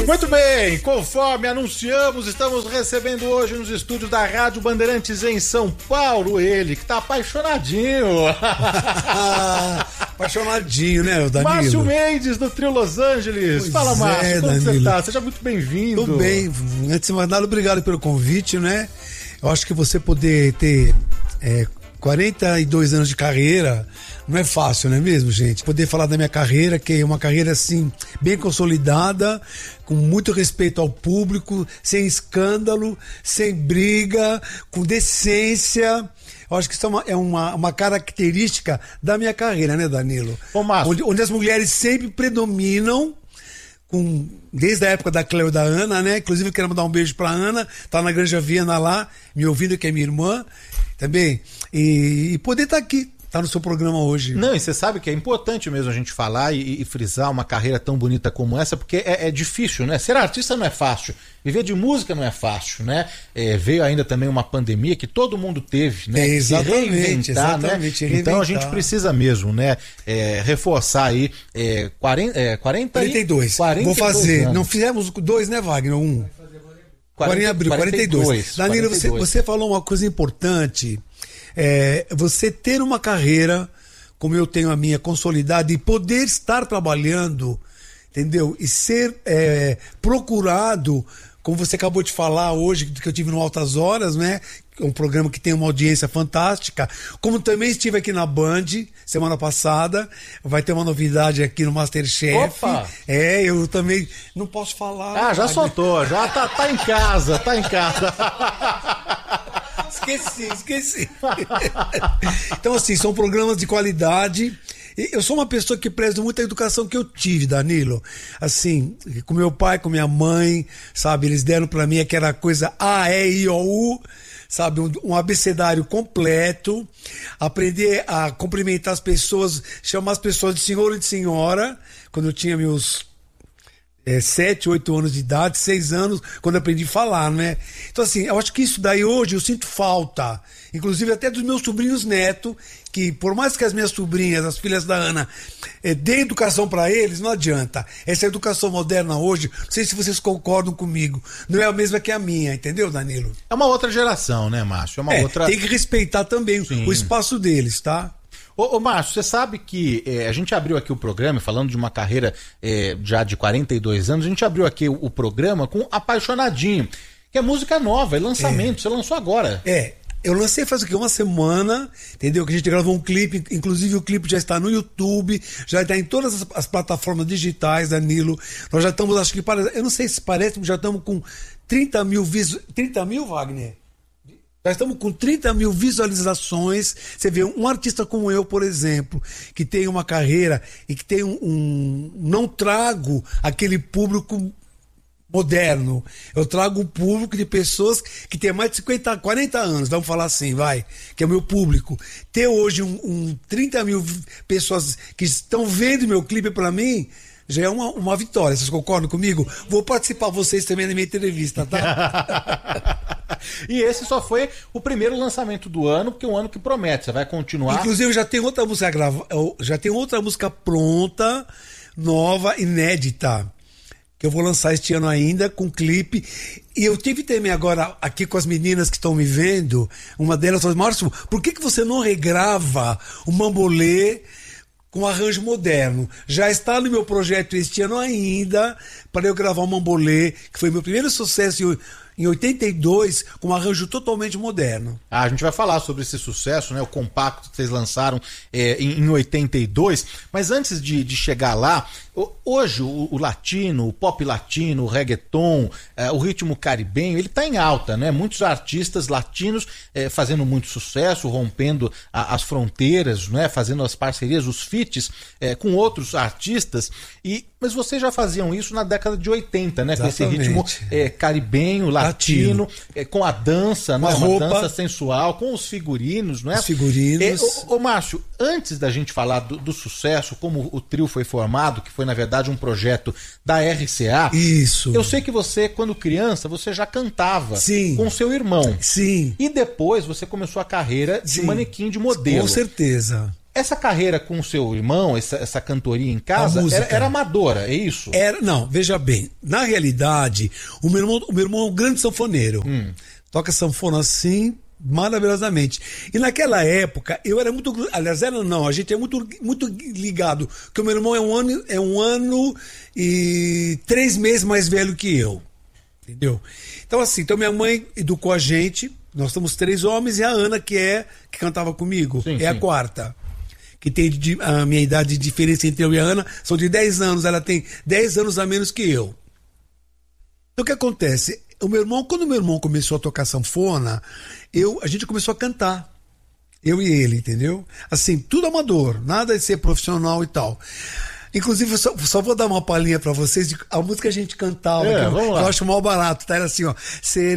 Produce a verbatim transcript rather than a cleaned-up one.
Muito bem, conforme anunciamos, estamos recebendo hoje nos estúdios da Rádio Bandeirantes em São Paulo, ele que tá apaixonadinho. Apaixonadinho, né, Danilo? Márcio Mendes, do Trio Los Angeles. Pois Fala, Márcio, é, como Danilo. você tá? Seja muito bem-vindo. Tudo bem. Antes de mais nada, obrigado pelo convite, né? Eu acho que você poder ter é, quarenta e dois anos de carreira não é fácil, não é mesmo, gente? Poder falar da minha carreira, que é uma carreira, assim, bem consolidada, com muito respeito ao público, sem escândalo, sem briga, com decência. Eu acho que isso é uma, é uma, uma característica da minha carreira, né, Danilo? Ô, Márcio. Onde, onde as mulheres sempre predominam, com, desde a época da Cleo e da Ana, né? Inclusive, eu quero mandar um beijo pra Ana, tá na Granja Viana lá, me ouvindo, que é minha irmã, também. E, e poder estar aqui, tá no seu programa hoje. Não, e você sabe que é importante mesmo a gente falar e, e frisar uma carreira tão bonita como essa, porque é, é difícil, né? Ser artista não é fácil, viver de música não é fácil, né? É, veio ainda também uma pandemia que todo mundo teve, né? É, exatamente, Se reinventar, exatamente, né? reinventar. Então a gente precisa mesmo, né? É, reforçar aí é, quarenta, é, quarenta quarenta e dois. quarenta e dois Vou fazer. anos. Não fizemos dois, né, Wagner? Um. Agora em abril, quarenta e dois. Danilo, você, você falou uma coisa importante. É, você ter uma carreira, como eu tenho a minha, consolidada, e poder estar trabalhando, entendeu? E ser é, procurado, como você acabou de falar hoje, que eu tive no Altas Horas, né? Um programa que tem uma audiência fantástica. Como também estive aqui na Band semana passada, vai ter uma novidade aqui no MasterChef. Opa! É, eu também não posso falar. Ah, já Wagner. soltou, já tá, tá em casa, tá em casa. Esqueci, esqueci. Então, assim, são programas de qualidade. Eu sou uma pessoa que prezo muito a educação que eu tive, Danilo. Assim, com meu pai, com minha mãe, sabe? Eles deram pra mim aquela coisa A, E, I, O, U, sabe? Um, um abecedário completo. Aprender a cumprimentar as pessoas, chamar as pessoas de senhor e de senhora, quando eu tinha meus É, sete, oito anos de idade, seis anos, quando eu aprendi a falar, né? Então, assim, eu acho que isso daí hoje eu sinto falta. Inclusive até dos meus sobrinhos netos, que por mais que as minhas sobrinhas, as filhas da Ana, é, dê educação para eles, não adianta. Essa educação moderna hoje, não sei se vocês concordam comigo, não é a mesma que a minha, entendeu, Danilo? É uma outra geração, né, Márcio? É uma É, outra... tem que respeitar também Sim. o espaço deles, tá? Ô, ô Márcio, você sabe que é, a gente abriu aqui o programa, falando de uma carreira é, já de quarenta e dois anos, a gente abriu aqui o, o programa com Apaixonadinho, que é música nova, é lançamento, é. Você lançou agora. É, eu lancei faz o quê? Uma semana, entendeu? Que a gente gravou um clipe, inclusive o clipe já está no YouTube, já está em todas as, as plataformas digitais, Danilo. Nós já estamos, acho que, para, eu não sei se parece, já estamos com trinta mil visu... trinta mil, Wagner? Já estamos com trinta mil visualizações. Você vê, um artista como eu, por exemplo, que tem uma carreira e que tem um... um não trago aquele público moderno. Eu trago um público de pessoas que tem mais de cinquenta, quarenta anos, vamos falar assim, vai, que é o meu público. Ter hoje um, um trinta mil pessoas que estão vendo meu clipe pra mim, já é uma, uma vitória. Vocês concordam comigo? Vou participar vocês também na minha entrevista, tá? E esse só foi o primeiro lançamento do ano, porque é um ano que promete, você vai continuar. Inclusive já tem outra música grava... já tem outra música pronta, nova, inédita, que eu vou lançar este ano ainda, com clipe. E eu tive também agora, aqui com as meninas que estão me vendo, uma delas falou, Márcio, por que, que você não regrava o Mambolê com arranjo moderno? Já está no meu projeto este ano ainda, para eu gravar o Mambolê, que foi meu primeiro sucesso em oitenta e dois, com um arranjo totalmente moderno. Ah, a gente vai falar sobre esse sucesso, né? O compacto que vocês lançaram é, em, em oitenta e dois. Mas antes de, de chegar lá, hoje o, o latino, o pop latino, o reggaeton, é, o ritmo caribenho, ele está em alta, né? Muitos artistas latinos é, fazendo muito sucesso, rompendo a, as fronteiras, né? Fazendo as parcerias, os feats é, com outros artistas. E, mas vocês já faziam isso na década de oitenta, né? Exatamente. Com esse ritmo é, caribenho, latino. Latino, é, com a dança, uma, né? roupa, uma dança sensual, com os figurinos, não é? Os figurinos. É, ô, ô Márcio, antes da gente falar do, do sucesso, como o trio foi formado, que foi na verdade um projeto da R C A. Isso. Eu sei que você, quando criança, você já cantava. Sim. Com seu irmão. Sim. E depois você começou a carreira de Sim. manequim de modelo. Com certeza. Essa carreira com o seu irmão, essa, essa cantoria em casa, era, era amadora, é isso? Era, não, veja bem. Na realidade, o meu irmão, o meu irmão é um grande sanfoneiro. Hum. Toca sanfona assim, maravilhosamente. E naquela época, eu era muito... Aliás, era não, a gente é muito, muito ligado. Porque o meu irmão é um ano, é um ano e três meses mais velho que eu. Entendeu? Então, assim, então minha mãe educou a gente. Nós somos três homens e a Ana, que é que cantava comigo, sim, é sim. a quarta. Que tem de, a minha idade de diferença entre eu e a Ana, são de dez anos, ela tem dez anos a menos que eu. Então o que acontece? O meu irmão, quando o meu irmão começou a tocar sanfona, eu, a gente começou a cantar. Eu e ele, entendeu? Assim, tudo amador, nada de ser profissional e tal. Inclusive, eu só, só vou dar uma palhinha pra vocês de a música que a gente cantava, é, que eu, vamos lá. eu acho mal barato, tá? Era assim, ó.